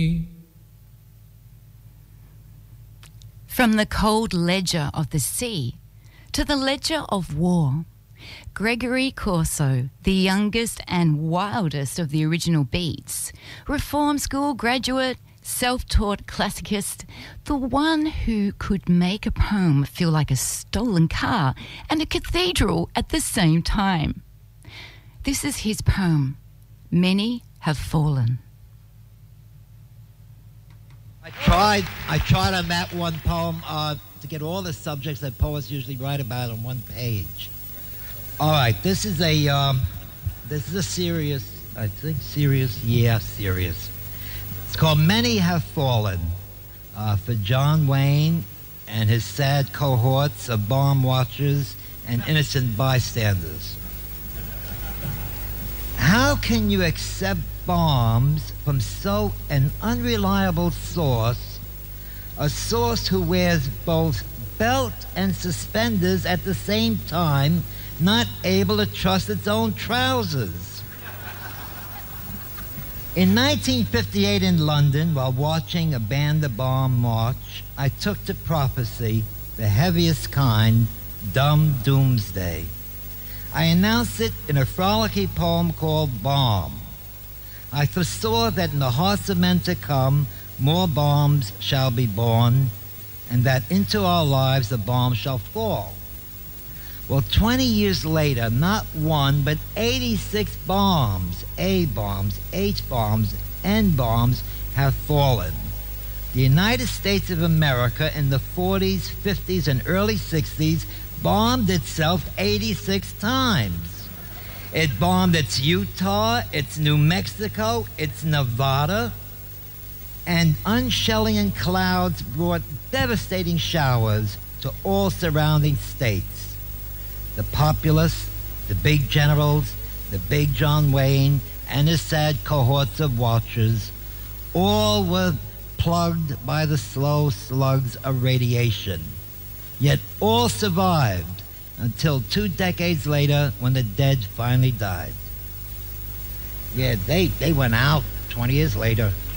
From the cold ledger of the sea to the ledger of war, Gregory Corso, the youngest and wildest of the original Beats, reform school graduate, self-taught classicist, the one who could make a poem feel like a stolen car and a cathedral at the same time. This is his poem, Many Have Fallen. I tried on that one poem to get all the subjects that poets usually write about on one page. All right, this is a serious, I think serious. It's called Many Have Fallen, for John Wayne and his sad cohorts of bomb watchers and innocent bystanders. How can you accept bombs from so an unreliable source, a source who wears both belt and suspenders at the same time, not able to trust its own trousers? In 1958 in London, while watching a band of bomb march, I took to prophecy, the heaviest kind, Dumb Doomsday. I announced it in a frolicky poem called Bomb. I foresaw that in the hearts of men to come, more bombs shall be born, and that into our lives a bomb shall fall. Well, 20 years later, not one, but 86 bombs, A bombs, H bombs, N bombs, have fallen. The United States of America in the 40s, 50s, and early 60s bombed itself 86 times. It bombed its Utah, its New Mexico, its Nevada, and unshelling in clouds brought devastating showers to all surrounding states. The populace, the big generals, the big John Wayne, and his sad cohorts of watchers, all were plugged by the slow slugs of radiation. Yet all survived until 2 decades later when the dead finally died. Yeah, they went out 20 years later.